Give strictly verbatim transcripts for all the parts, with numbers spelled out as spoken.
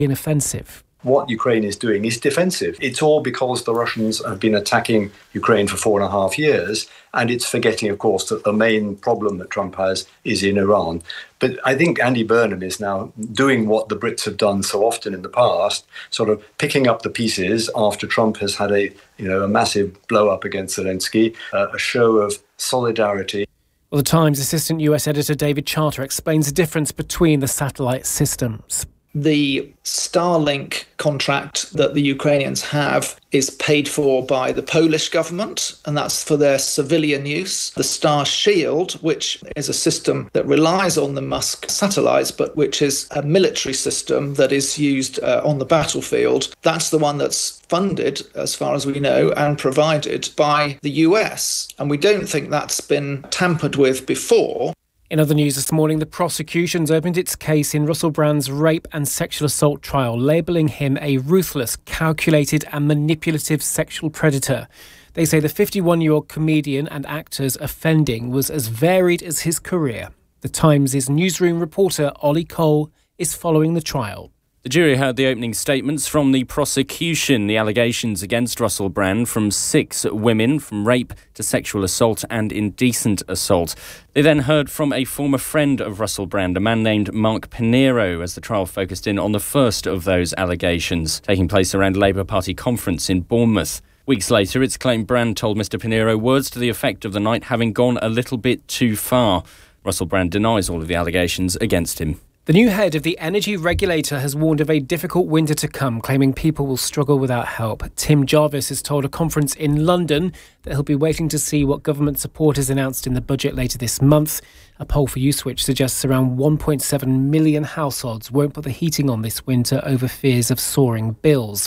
an offensive. What Ukraine is doing is defensive. It's all because the Russians have been attacking Ukraine for four and a half years, and it's forgetting, of course, that the main problem that Trump has is in Iran. But I think Andy Burnham is now doing what the Brits have done so often in the past, sort of picking up the pieces after Trump has had a, you know, a massive blow-up against Zelensky, uh, a show of solidarity. Well, the Times assistant U S editor David Charter explains the difference between the satellite systems. The Starlink contract that the Ukrainians have is paid for by the Polish government, and that's for their civilian use. The Star Shield, which is a system that relies on the Musk satellites, but which is a military system that is used uh, on the battlefield, that's the one that's funded, as far as we know, and provided by the U S. And we don't think that's been tampered with before. In other news this morning, the prosecution's opened its case in Russell Brand's rape and sexual assault trial, labelling him a ruthless, calculated and manipulative sexual predator. They say the fifty-one-year-old comedian and actor's offending was as varied as his career. The Times' newsroom reporter Ollie Cole is following the trial. The jury heard the opening statements from the prosecution, the allegations against Russell Brand from six women, from rape to sexual assault and indecent assault. They then heard from a former friend of Russell Brand, a man named Mark Pinero, as the trial focused in on the first of those allegations, taking place around a Labour Party conference in Bournemouth. Weeks later, it's claimed Brand told Mister Pinero words to the effect of the night having gone a little bit too far. Russell Brand denies all of the allegations against him. The new head of the energy regulator has warned of a difficult winter to come, claiming people will struggle without help. Tim Jarvis has told a conference in London that he'll be waiting to see what government support is announced in the budget later this month. A poll for Uswitch suggests around one point seven million households won't put the heating on this winter over fears of soaring bills.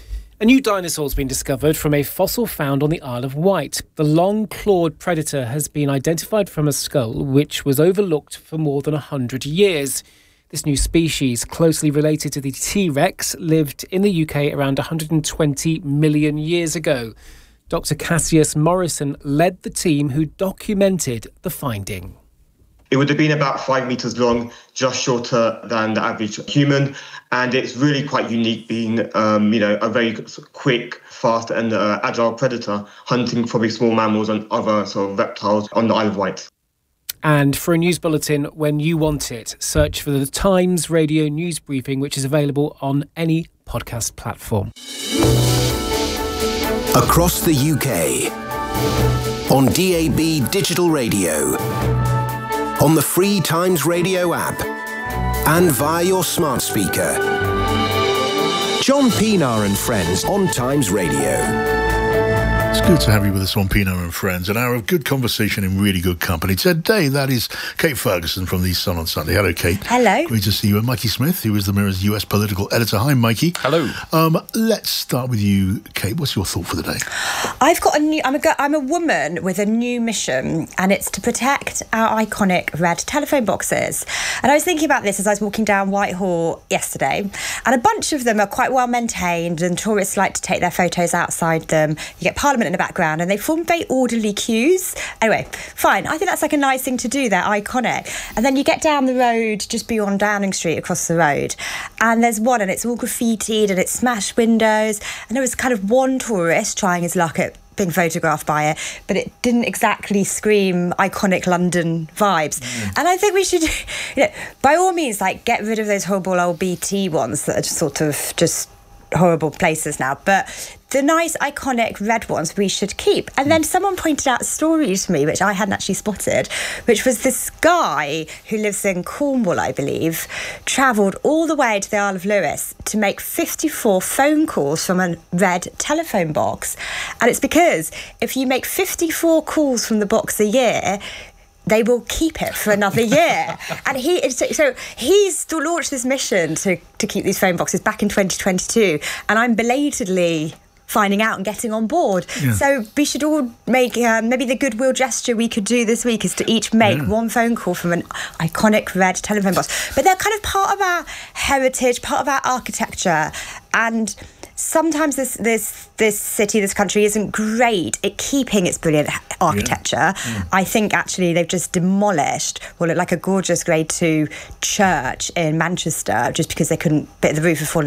A new dinosaur has been discovered from a fossil found on the Isle of Wight. The long-clawed predator has been identified from a skull which was overlooked for more than one hundred years. This new species, closely related to the T-Rex, lived in the U K around one hundred twenty million years ago. Doctor Cassius Morrison led the team who documented the finding. It would have been about five metres long, just shorter than the average human. And it's really quite unique being, um, you know, a very quick, fast and uh, agile predator hunting probably small mammals and other sort of reptiles on the Isle of Wight. And for a news bulletin when you want it, search for the Times Radio News Briefing, which is available on any podcast platform. Across the U K, on D A B digital radio, on the free Times Radio app, and via your smart speaker. John Pienaar and Friends on Times Radio. It's good to have you with us on Pienaar and Friends, an hour of good conversation in really good company. Today, that is Kate Ferguson from the Sun on Sunday. Hello, Kate. Hello. Great to see you. And Mikey Smith, who is the Mirror's U S political editor. Hi, Mikey. Hello. Um, let's start with you, Kate. What's your thought for the day? I've got a new. I'm a. I'm a woman with a new mission, and it's to protect our iconic red telephone boxes. And I was thinking about this as I was walking down Whitehall yesterday, and a bunch of them are quite well maintained, and tourists like to take their photos outside them. You get Parliament in the background, and they form very orderly queues. Anyway, fine. I think that's like a nice thing to do. They're iconic. And then you get down the road just beyond Downing Street across the road, and there's one, and it's all graffitied and it's smashed windows. And there was kind of one tourist trying his luck at being photographed by it, but it didn't exactly scream iconic London vibes. Mm. And I think we should, you know, by all means, like, get rid of those horrible old B T ones that are just sort of just horrible places now, but the nice iconic red ones we should keep. And then someone pointed out a story to me which I hadn't actually spotted, which was this guy who lives in Cornwall, I believe, travelled all the way to the Isle of Lewis to make fifty-four phone calls from a red telephone box. And it's because if you make fifty-four calls from the box a year, they will keep it for another year. And he so he's launched this mission to, to keep these phone boxes back in twenty twenty-two, and I'm belatedly finding out and getting on board. Yeah. So we should all make, uh, maybe the goodwill gesture we could do this week is to each make yeah. one phone call from an iconic red telephone box. But they're kind of part of our heritage, part of our architecture, and sometimes this this this city, this country isn't great at keeping its brilliant architecture. Yeah. Mm. I think actually they've just demolished what looked like a gorgeous grade two church in Manchester just because they couldn't, bit of the roof had fallen